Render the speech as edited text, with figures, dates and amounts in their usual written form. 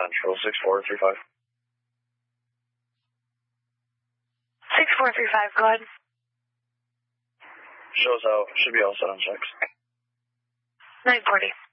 Central, 6435. 6435, go ahead. Shows out. Should be all set on checks. 940.